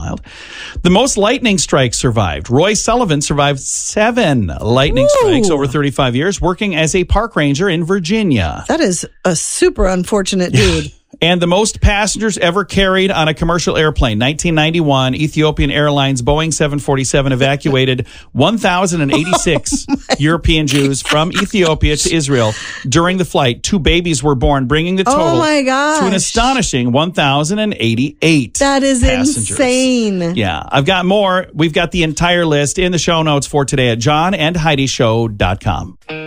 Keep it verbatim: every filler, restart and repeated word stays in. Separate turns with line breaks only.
wild. The most lightning strikes survived. Roy Sullivan survived seven lightning
Ooh.
strikes over thirty-five years, working as a park ranger in Virginia.
That is a super unfortunate dude.
And the most passengers ever carried on a commercial airplane. nineteen ninety-one, Ethiopian Airlines Boeing seven forty-seven evacuated one thousand eighty-six oh European Jews from Ethiopia to Israel. During the flight, two babies were born, bringing the total
oh my gosh.
to an astonishing one thousand eighty-eight
That is
passengers.
insane.
Yeah, I've got more. We've got the entire list in the show notes for today at john and heidi show dot com.